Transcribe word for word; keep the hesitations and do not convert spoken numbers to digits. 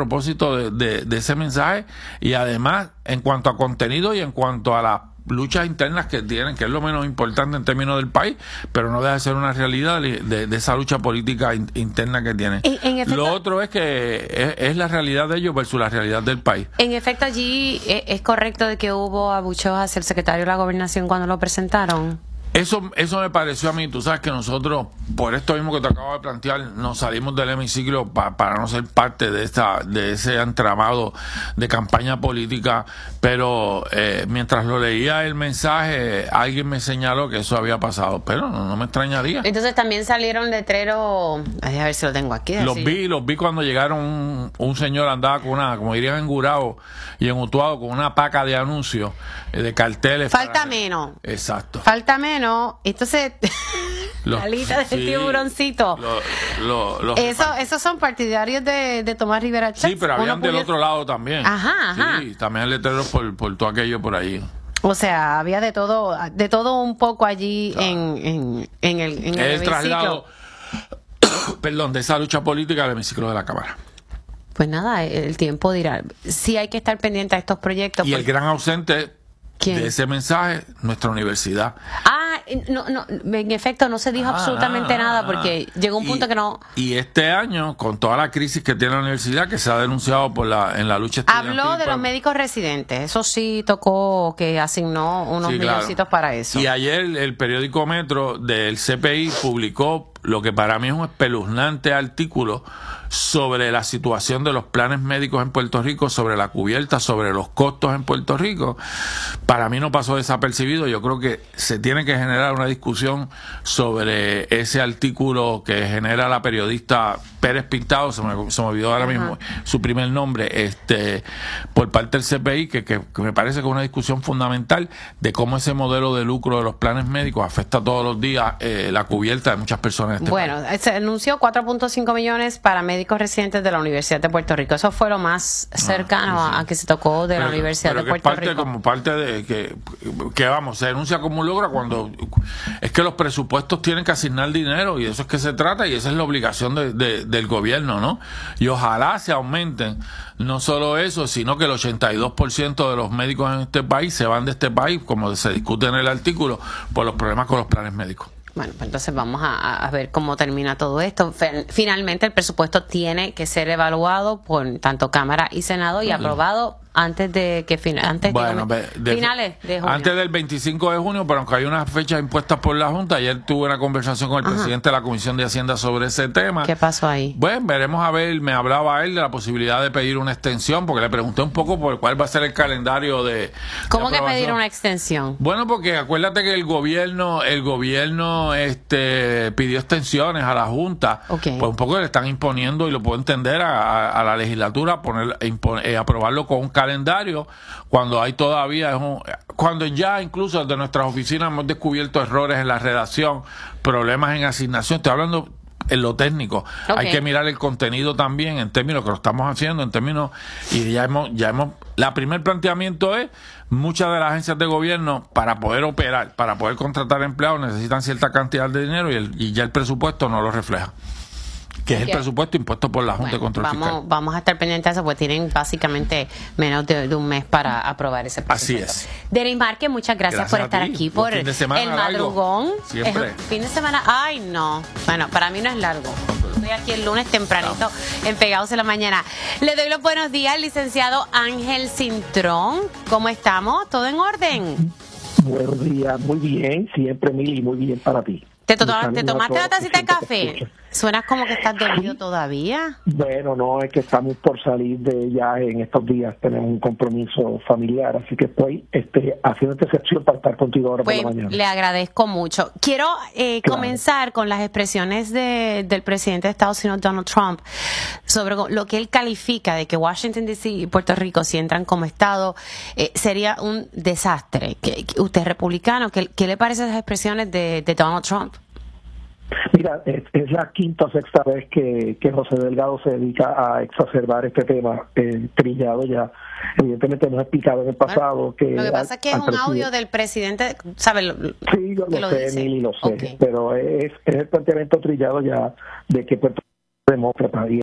propósito de, de, de ese mensaje, y además en cuanto a contenido y en cuanto a las luchas internas que tienen, que es lo menos importante en términos del país, pero no deja de ser una realidad de, de, de esa lucha política in, interna que tienen. En, en efecto, lo otro es que es, es la realidad de ellos versus la realidad del país. En efecto, allí es, es correcto de que hubo abucheos hacia el secretario de la Gobernación cuando lo presentaron. Eso, eso me pareció a mí. Tú sabes que nosotros, por esto mismo que te acabo de plantear, nos salimos del hemiciclo pa, para no ser parte de esta, de ese entramado de campaña política, pero eh, mientras lo leía el mensaje, alguien me señaló que eso había pasado, pero no, no me extrañaría. Entonces también salieron letreros, a ver si lo tengo aquí. Los vi, yo. los vi cuando llegaron, un, un señor andaba con una, como dirían en Gurabo y en Utuado, con una paca de anuncios, eh, de carteles. Falta para, menos. Exacto. Falta menos. Entonces, los, la lista del sí, tiburoncito. Lo, lo, lo, Eso, esos son partidarios de, de Tomás Rivera Chats. Sí, pero habían del otro lado también. Ajá, ajá. Sí, también letreros por, por todo aquello por ahí. O sea, había de todo, de todo un poco allí, claro, en, en, en el, en el, el traslado, perdón, de esa lucha política al hemiciclo de la Cámara. Pues nada, el tiempo dirá. Sí hay que estar pendiente a estos proyectos. Y porque... el gran ausente ¿Quién? de ese mensaje, nuestra universidad. Ah, no, no, en efecto no se dijo ah, absolutamente ah, nada porque ah, llegó un punto y, que no. Y este año, con toda la crisis que tiene la universidad, que se ha denunciado por la en la lucha estudiantil. Habló de los médicos residentes, eso sí tocó que asignó unos sí, milloncitos claro. para eso. Y ayer el periódico Metro del C P I publicó lo que para mí es un espeluznante artículo sobre la situación de los planes médicos en Puerto Rico, sobre la cubierta, sobre los costos en Puerto Rico. Para mí no pasó desapercibido. Yo creo que se tiene que generar una discusión sobre ese artículo que genera la periodista Pérez Pintado, se me, se me olvidó ahora mismo uh-huh. su primer nombre, este por parte del C P I, que, que, que me parece que es una discusión fundamental de cómo ese modelo de lucro de los planes médicos afecta todos los días eh, la cubierta de muchas personas en este bueno, país. Se anunció cuatro punto cinco millones para médicos residentes de la Universidad de Puerto Rico. Eso fue lo más cercano ah, sí, sí. a, a que se tocó de pero, la Universidad pero de que Puerto parte, Rico. Como parte de que, que, vamos, se denuncia como un logro cuando es que los presupuestos tienen que asignar dinero y de eso es que se trata y esa es la obligación de, de, del gobierno, ¿no? Y ojalá se aumenten, no solo eso, sino que el ochenta y dos por ciento de los médicos en este país se van de este país, como se discute en el artículo, por los problemas con los planes médicos. Bueno, pues entonces vamos a, a ver cómo termina todo esto. Finalmente el presupuesto tiene que ser evaluado por tanto Cámara y Senado y uh-huh. aprobado antes de que fin, antes bueno, de, de finales de junio. Antes del veinticinco de junio, pero aunque hay unas fechas impuestas por la Junta, ayer tuve una conversación con el Ajá. presidente de la Comisión de Hacienda sobre ese tema. ¿Qué pasó ahí? Bueno, veremos a ver, me hablaba él de la posibilidad de pedir una extensión, porque le pregunté un poco por cuál va a ser el calendario de ¿Cómo de que pedir una extensión? Bueno, porque acuérdate que el gobierno, el gobierno este pidió extensiones a la Junta, okay. pues un poco le están imponiendo, y lo puedo entender, a, a, a la legislatura, poner, imponer, eh, aprobarlo con un calendario cuando hay todavía es un, cuando ya incluso desde nuestras oficinas hemos descubierto errores en la redacción, problemas en asignación. Estoy hablando en lo técnico. Okay. Hay que mirar el contenido también en términos que lo estamos haciendo en términos y ya hemos ya hemos la primer planteamiento es muchas de las agencias de gobierno para poder operar, para poder contratar empleados necesitan cierta cantidad de dinero y, el, y ya el presupuesto no lo refleja. Que es okay. el presupuesto impuesto por la Junta bueno, de Control vamos, Fiscal. Vamos a estar pendientes de eso, porque tienen básicamente menos de, de un mes para aprobar ese presupuesto. Así es. Denis Márquez, muchas gracias, gracias por estar aquí, por el madrugón. Siempre. Es fin de semana, ay no, bueno, para mí no es largo. Estoy aquí el lunes tempranito, no. en Pegados en la Mañana. Le doy los buenos días al licenciado Ángel Cintrón. ¿Cómo estamos? ¿Todo en orden? Buenos días, muy bien, siempre, Mili, muy bien para ti. ¿Te, to ¿te tomaste la tacita de café? Suenas como que estás dormido todavía. Bueno, no, es que estamos por salir de ya en estos días, tenemos un compromiso familiar, así que estoy este, haciendo esta excepción para estar contigo ahora pues, por la mañana. Le agradezco mucho. Quiero eh, claro. comenzar con las expresiones de, del presidente de Estados Unidos, Donald Trump, sobre lo que él califica de que Washington D C y Puerto Rico, si entran como Estado, eh, sería un desastre. ¿Qué, que usted es republicano, ¿qué, qué le parecen esas expresiones de, de Donald Trump? Mira, es, es la quinta o sexta vez que, que José Delgado se dedica a exacerbar este tema eh, trillado ya. Evidentemente hemos explicado en el pasado bueno, que... Lo que pasa es que es un audio del presidente, ¿sabes? Sí, yo lo, lo sé, Mili, lo sé, okay. pero es, es el planteamiento trillado ya de que Puerto Rico es demócrata y